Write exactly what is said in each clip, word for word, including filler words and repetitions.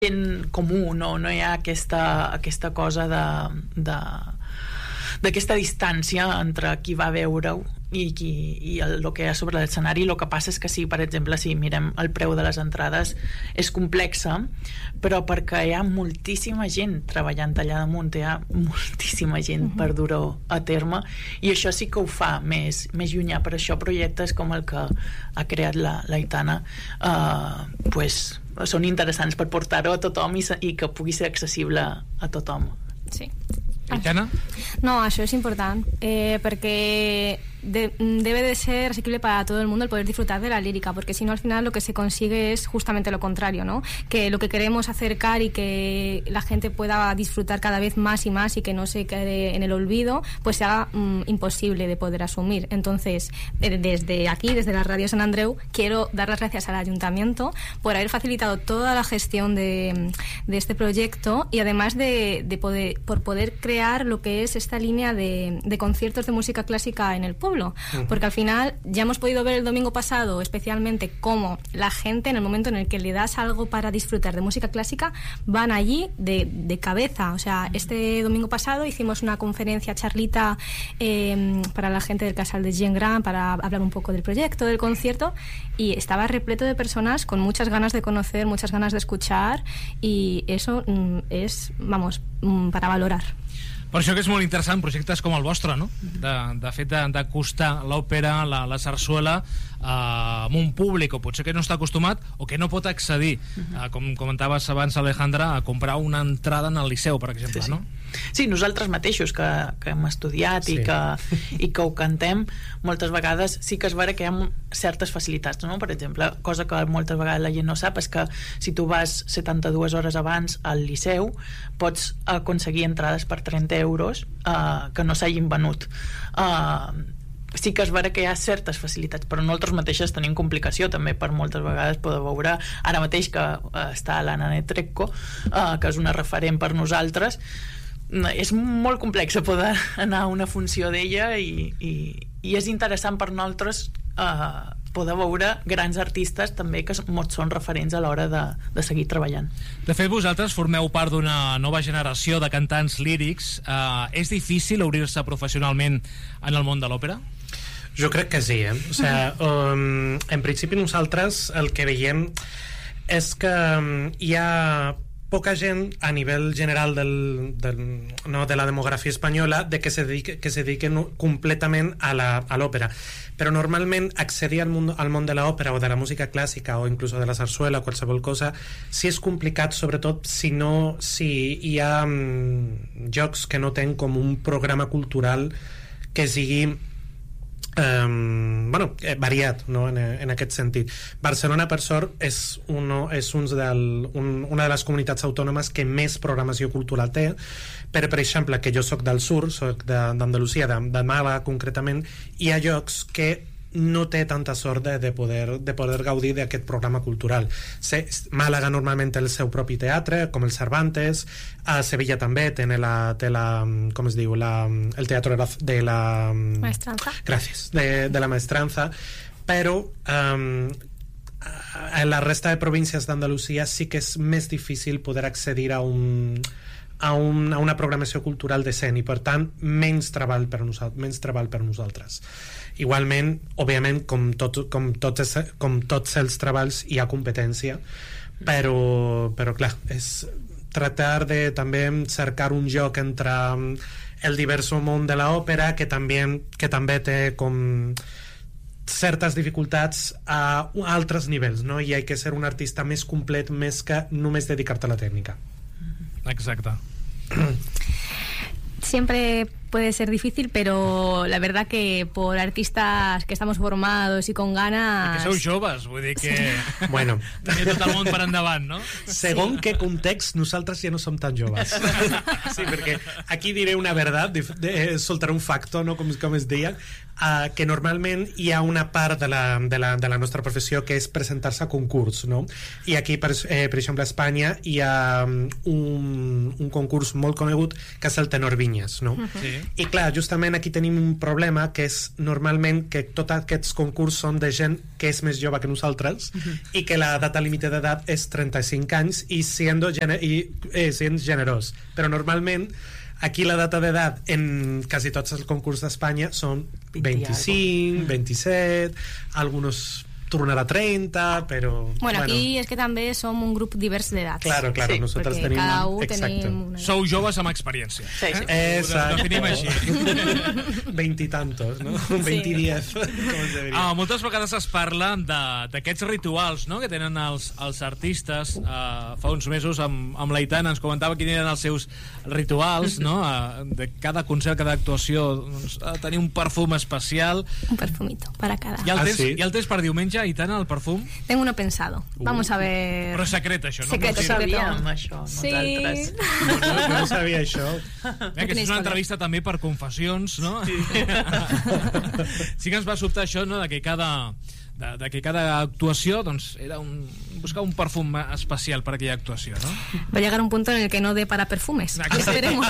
gent comú, no, no hi ha aquesta, aquesta cosa de, de, d'aquesta distància entre qui va veure-ho i, qui, i el, el que hi ha sobre l'escenari. El que passa és que sí, per exemple, si mirem el preu de les entrades és complexa, però perquè hi ha moltíssima gent treballant allà damunt, hi ha moltíssima gent uh-huh. per dur-ho a terme, i això sí que ho fa més, més llunyà. Per això projectes com el que ha creat la, la Aitana eh, pues, són interessants per portar-ho a tothom i, i que pugui ser accessible a tothom. Sí. Aitana? No, això és important eh, perquè de, debe de ser asequible para todo el mundo el poder disfrutar de la lírica, porque si no al final lo que se consigue es justamente lo contrario, ¿no? Que lo que queremos acercar y que la gente pueda disfrutar cada vez más y más y que no se quede en el olvido, pues sea mm, imposible de poder asumir. Entonces, eh, desde aquí, desde la Radio San Andreu, quiero dar las gracias al Ayuntamiento por haber facilitado toda la gestión de, de este proyecto y además de, de poder, por poder crear lo que es esta línea de, de conciertos de música clásica en el pueblo. Uh-huh. Porque al final ya hemos podido ver el domingo pasado especialmente cómo la gente en el momento en el que le das algo para disfrutar de música clásica van allí de, de cabeza. O sea, uh-huh. este domingo pasado hicimos una conferencia charlita eh, para la gente del Casal de Gent Gran para hablar un poco del proyecto, del concierto, y estaba repleto de personas con muchas ganas de conocer, muchas ganas de escuchar, y eso mm, es, vamos, mm, para valorar. Per això que és molt interessant projectes com el vostre, no? De, de fet d'acostar l'òpera, la, la sarsuela eh, amb un públic o potser que no està acostumat o que no pot accedir, eh, com comentaves abans, Alejandra, a comprar una entrada en el Liceu, per exemple, sí, sí. no? Sí, nosaltres mateixos que, que hem estudiat sí. i, que, i que ho cantem, moltes vegades sí que es veure que hi ha certes facilitats, no? Per exemple, cosa que moltes vegades la gent no sap és que si tu vas setanta-dues hores abans al Liceu pots aconseguir entrades per trenta euros eh, que no s'hagin venut. Eh, sí que es veure que hi ha certes facilitats, però nosaltres mateixes tenim complicació també per moltes vegades poder veure, ara mateix que eh, està l'Anna Netrebko, eh, que és una referent per nosaltres. És molt complex poder anar a una funció d'ella i, i, i és interessant per nosaltres eh, poder veure grans artistes també que molts són referents a l'hora de, de seguir treballant. De fet, vosaltres formeu part d'una nova generació de cantants lírics. Eh, és difícil obrir-se professionalment en el món de l'òpera? Jo crec que sí, eh? O sigui, um, en principi nosaltres el que veiem és que um, hi ha poca gent a nivell general del, del, no, de la demografia espanyola de que se dedique, que se dediquen completament a la, a l'òpera, però normalment accedir al món, al món de l'òpera o de la música clàssica o inclús de la sarsuela o qualsevol cosa, sí és complicat, sobretot si no si hi ha um, jocs que no tenen com un programa cultural que sigui Um, bueno, eh, variat, no? en, en aquest sentit. Barcelona, per sort, és, uno, és un del, un, una de les comunitats autònomes que més programació cultural té, però, per exemple, que jo soc del sur, soc d'Andalusia, de, de Màlaga concretament, hi ha llocs que no té tanta sort de, de, poder, de poder gaudir d'aquest programa cultural. Se, Màlaga normalment té el seu propi teatre, com el Cervantes, a Sevilla també té la, té la com es diu, la, el teatre de la... Maestranza. Gràcies, de, de la Maestranza, però um, a la resta de províncies d'Andalusia sí que és més difícil poder accedir a un... A, un, a una programació cultural decent i per tant menys treball per, nosal, menys treball per nosaltres. Igualment, òbviament, com, tot, com, tots, com tots els treballs hi ha competència, però, però clar, és tratar de també cercar un joc entre el diverso món de l'òpera que també, que també té com certes dificultats a altres nivells, no? I hi ha que ser un artista més complet més que només dedicar-te a la tècnica. Exacte. Siempre puede ser difícil, pero la verdad que por artistas que estamos formados y con ganas... I que sou joves, vull dir que... Sí. Bueno. Tenia tot el món per endavant, no? Segons sí. Què context, nosaltres ja no som tan joves. Sí, perquè aquí diré una verdad, de, de, soltaré un facto, no? com, com es deia, uh, que normalment hi ha una part de la, de, la, de la nostra professió que és presentar-se a concurs, no? I aquí, per, eh, per exemple, a Espanya hi ha un, un concurs molt conegut que és el Tenor Vinyes, no? Sí. I clar, justament aquí tenim un problema, que és normalment que tots aquests concurs són de gent que és més jove que nosaltres, uh-huh. i que la data límite d'edat és trenta-cinc anys, i siendo, gener i, eh, sent generós. Però normalment aquí la data d'edat en quasi tots els concurs d'Espanya són vint-i-cinc, vint-i-set, algunos tornar a treinta, però... Bueno, aquí bueno. és que també som un grup divers d'edats. Claro, claro, sí, nosaltres tenim... cada un tenim una... Sou joves amb experiència. Sí, sí. Eh? Exacte. Ho definim així. Veintitantos, no? Sí. Veintidiez, com es diria. Ah, moltes vegades es parla d'aquests rituals, no?, que tenen els, els artistes. Uh, fa uns mesos amb, amb l'Aitana ens comentava quins eren els seus rituals, no?, uh, de cada concert, cada actuació, doncs, uh, tenir un perfum especial. Un perfumito para cada... I el ah, tens, sí? i el tens per diumenge, Aitana, el perfum? Tengo uno pensado. Uh. Vamos a ver... Però secret, això, no? Secreto, no sabíem això, sí. nosaltres. No, no, no, no sabia això. Bé, que és una entrevista també per confessions, no? Sí. Sí que ens va sobtar això, no?, de que cada... De, de que cada actuació, doncs, era un, buscar un perfum especial per aquella actuació, no? Va a llegar un punto en el que no dé para perfumes. Esperemos.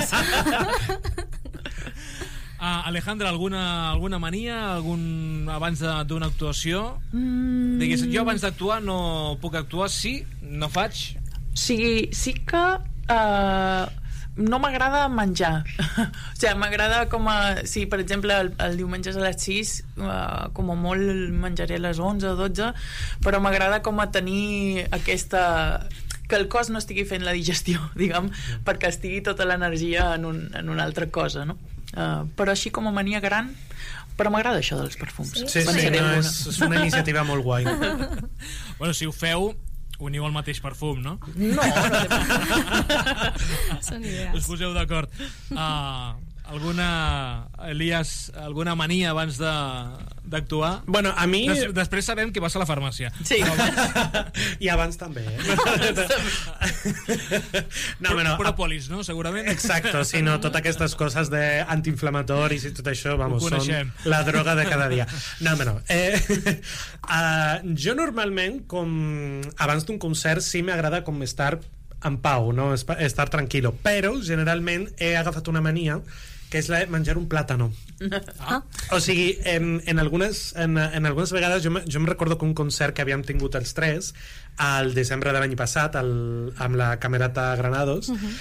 Uh, Alejandra, alguna, alguna mania algun, abans d'una actuació? Mm. Digues, jo abans d'actuar no puc actuar, sí, no faig? Sí, sí que uh, no m'agrada menjar. O sigui, m'agrada com a... Si, per exemple, el, el diumenge a les sis, uh, com a molt menjaré a les onze o dotze, però m'agrada com a tenir aquesta... que el cos no estigui fent la digestió, diguem, perquè estigui tota l'energia en, un, en una altra cosa, no? Uh, però així com a mania gran, però m'agrada això dels perfums. Sí, sí, sí, no, és, és una iniciativa molt guai. Bueno, si ho feu, uniu el mateix perfum, no? No, no Són idees. Us poseu d'acord. Uh, alguna, Elias, alguna mania abans de d'actuar? Bueno, a mi... Des, després sabem que vas a la farmàcia. Sí. I abans també, eh? No, bueno, Propolis, no? Segurament. Exacto, sí, no, totes aquestes coses d'antiinflamatoris i tot això, vamos, són la droga de cada dia. No, no, eh, uh, jo normalment, com abans d'un concert, sí m'agrada com estar en pau, no? Estar tranquilo, però generalment he agafat una mania que és la de menjar un plàtano. Ah. O sigui, en, en, algunes, en, en algunes vegades jo, me, jo em recordo que un concert que havíem tingut els tres al desembre de l'any passat al, amb la Camerata Granados, uh-huh.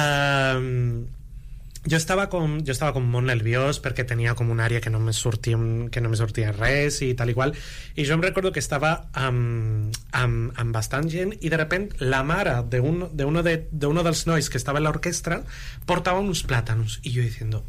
uh, jo estava com jo estava com molt nerviós perquè tenia com una àrea que no me sortia, que no me sortia res i tal i qual, i jo em recordo que estava amb, amb, amb bastant gent i de repent la mare d'un de uno de, de uno dels nois que estava en l'orquestra portava uns plàtanos i jo diciendo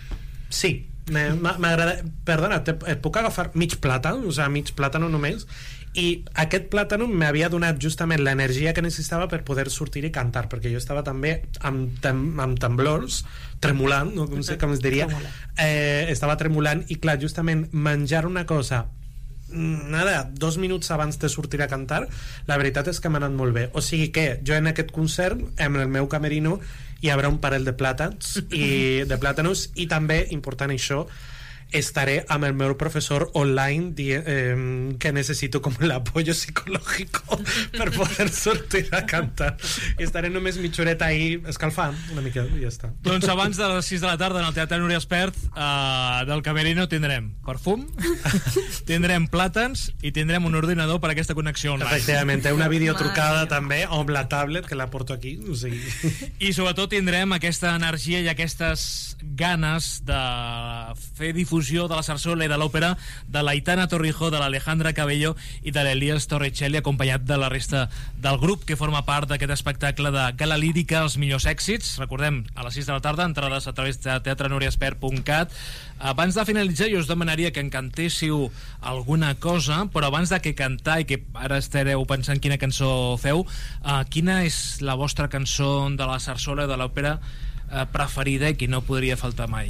sí, m'agrada, perdona, te, et puc agafar mig plàtan, o sigui, mig plàtano només, i aquest plàtano m'havia donat justament l'energia que necessitava per poder sortir i cantar, perquè jo estava també amb, tem, amb temblors, tremolant, no? Com, sé, com es diria, eh, estava tremolant, i clar, justament menjar una cosa nada, dos minuts abans de sortir a cantar, la veritat és que m'ha anat molt bé. O sigui que jo en aquest concert, en el meu camerino, hi haurà un parell de plàtans i de plàtanos, i també, important això, estaré amb el meu professor online di eh, que necessito com l'apoyo psicológico per poder sortir a cantar, i estaré només mitja horeta ahí escalfant una mica i ja està. Doncs abans de les sis de la tarda en el Teatre Núria Espert eh, del Camerino tindrem perfum, tindrem plàtans i tindrem un ordinador per a aquesta connexió online. Efectivament, una videotrucada també amb la tablet que la porto aquí, o sigui. I sobretot tindrem aquesta energia i aquestes ganes de fer difusió de la sarsuela i de l'òpera de l'Aitana Torrijó, de l'Alejandra Cabello i de l'Elias Torricelli, acompanyat de la resta del grup que forma part d'aquest espectacle de gala lírica, els millors èxits. Recordem, a les sis de la tarda, entrades a través de teatre núria espert punt cat. Abans de finalitzar, jo us demanaria que en cantéssiu alguna cosa, però abans de que cantar, i que ara estareu pensant quina cançó feu, uh, quina és la vostra cançó de la sarsuela i de l'òpera uh, preferida i que no podria faltar mai?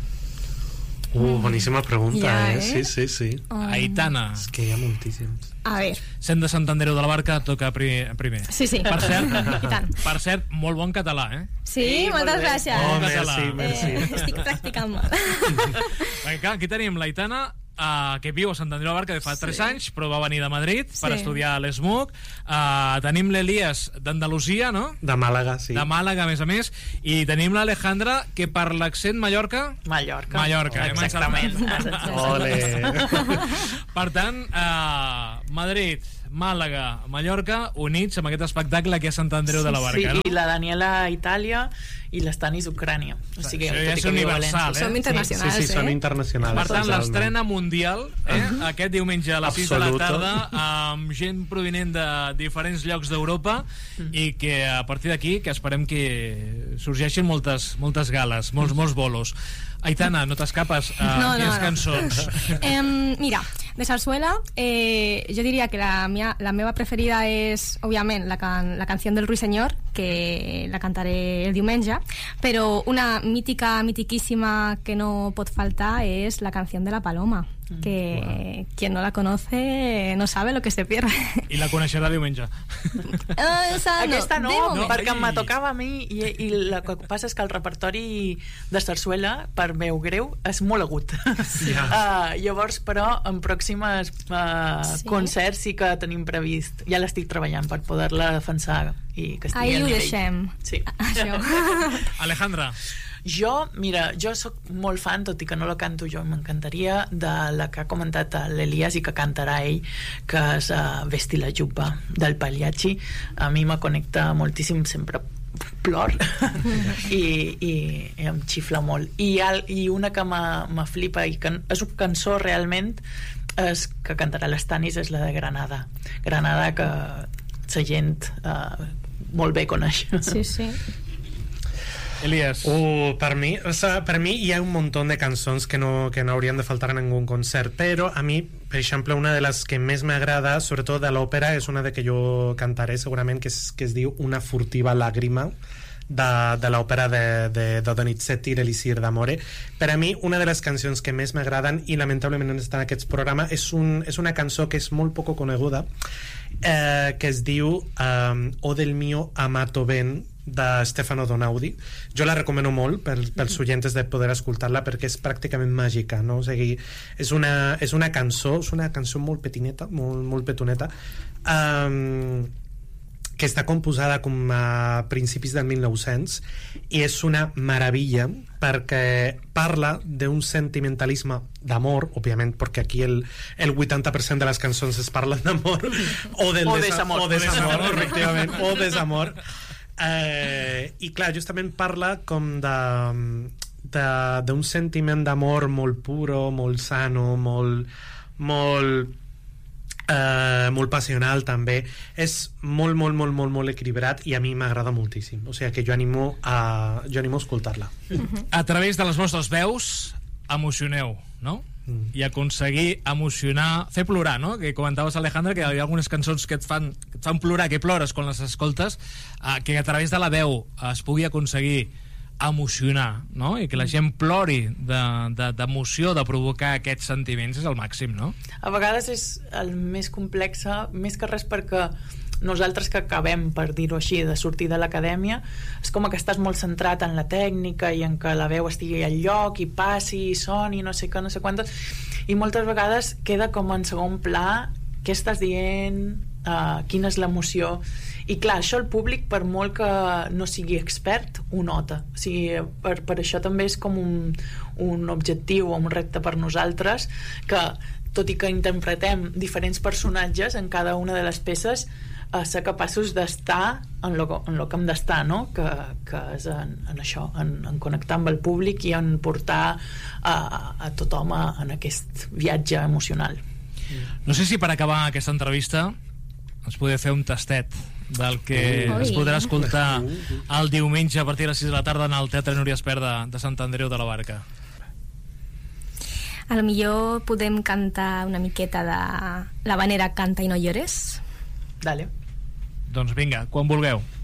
Uh, boníssima pregunta, ja, eh? eh? Sí, sí, sí. Um, Aitana. És que hi ha moltíssims. A ver. Sent de Sant Andreu de la Barca, toca primer. primer. Sí, sí. Per cert, I tant. per cert, molt bon català, eh? Sí, Sí, moltes molt bé. gràcies. Oh, Català. merci, merci. Eh, estic practicant molt. Vinga, aquí tenim l'Aitana Uh, que viu a Sant Andreu de la Barca de fa tres Sí. anys, però va venir de Madrid Sí. per estudiar a l'ESMUC. Uh, tenim l'Elias d'Andalusia, no? De Màlaga, sí. De Màlaga, a més a més. I tenim l'Alejandra, que per l'accent Mallorca... Mallorca. Mallorca, hem Exactament. encertat. Ole. Per tant, uh, Madrid, Màlaga, Mallorca, units amb aquest espectacle aquí a Sant Andreu de la Barca, sí, no? i la Daniela a Itàlia i l'Estanis Ucrània. O sigui, Això tot ja i és que viu a universal, València. eh? Som internacionals, Sí, sí, són eh? internacionals. Per tant, totalment. l'estrena mundial, eh? Aquest diumenge a les sis de la Absoluto. tarda, amb gent provinent de diferents llocs d'Europa, i que a partir d'aquí que esperem que sorgeixin moltes, moltes gales, molts, molts bolos. Aitana, no t'escapes a No, no, quines no. cançons? Em, mira, de sarsuela, eh, yo diría que la, mía, la meva preferida es, obviamente, la, can, la canción del Ruiseñor, que la cantaré el diumenge, pero una mítica, mitiquísima que no pot faltar es la canción de la Paloma, que wow. Quien no la conoce no sabe lo que se pierde. I la coneixerà diumenge. Ah, esa no, Aquesta no, de moment. no perquè Ai. me tocava a mi i, i el que passa és que el repertori de sarsuela, per meu greu, és molt agut. Ja. Uh, llavors, però, en pròximes uh, Sí? concerts sí que tenim previst. Ja l'estic treballant per poder-la defensar i que estigui Ahí al ho nivell. deixem. Sí. Això. Alejandra, Jo, mira, jo sóc molt fan, tot i que no la canto jo, m'encantaria, de la que ha comentat l'Elias i que cantarà ell, que és uh, Vesti la Jubba, del Pagliacci. A mi me connecta moltíssim, sempre plor i, i, i em xifla molt. I, al, i una que me flipa i que és una cançó realment és, que cantarà l'Estanis, és la de Granada. Granada, que la gent uh, molt bé coneix. Sí, sí. Elias. Uh, per mi, o sea, per mi hi ha un montón de cançons que no, que no haurien de faltar en ningún concert, però a mi, per exemple, una de les que més m'agrada, sobretot de l'òpera, és una de que jo cantaré segurament, que es, que es diu Una furtiva làgrima, de, de l'òpera de, de, de Donizetti, l'Elisir d'Amore. Per a mi, una de les cançons que més m'agraden, i lamentablement no està en aquests programes, és, un, és una cançó que és molt poco coneguda, eh, que es diu um, O del mio amato ben, de Stefano Donaudi. Jo la recomano molt per, pels oients de poder escoltar-la perquè és pràcticament màgica, no? O sigui, és una, és una cançó és una cançó molt petineta, molt, molt petoneta, um, que està composada com a principis del mil nou-cents i és una meravella perquè parla d'un sentimentalisme d'amor, òbviament, perquè aquí el, el vuitanta per cent de les cançons es parlen d'amor o, del O desa- desamor. o desamor, efectivament, o desamor. Eh, i clar, justament parla com de d'un sentiment d'amor molt puro, molt sano, molt molt eh, molt passional també. És molt, molt, molt, molt, molt equilibrat i a mi m'agrada moltíssim, o sigui que jo animo a, jo animo a escoltar-la. A través de les vostres veus, emocioneu, no? Mm. I aconseguir emocionar, fer plorar, no? Que comentaves, Alejandra, que hi ha algunes cançons que et fan, que et fan plorar, que plores quan les escoltes, eh, que a través de la veu es pugui aconseguir emocionar, no? I que la gent plori d'emoció, de, de, de provocar aquests sentiments, és el màxim, no? A vegades és el més complex, més que res perquè nosaltres que acabem, per dir-ho així, de sortir de l'acadèmia, és com que estàs molt centrat en la tècnica i en que la veu estigui al lloc i passi i soni, no sé què, no sé quantes, i moltes vegades queda com en segon pla què estàs dient, uh, quina és l'emoció. I clar, això el públic, per molt que no sigui expert, ho nota. O sigui, per, per això també és com un, un objectiu o un repte per nosaltres, que tot i que interpretem diferents personatges en cada una de les peces, a ser capaços d'estar en lo, en lo que hem d'estar, no? Que, que és en, en això, en, en connectar amb el públic i en portar a, a tothom a, en aquest viatge emocional. No sé si per acabar aquesta entrevista ens podria fer un tastet del que Ui. es podrà escoltar el diumenge a partir de les sis de la tarda en el Teatre Núria Esperda de Sant Andreu de la Barca. A lo millor podem cantar una miqueta de l'habanera Canta i no llores. Dale. Doncs vinga, quan vulgueu.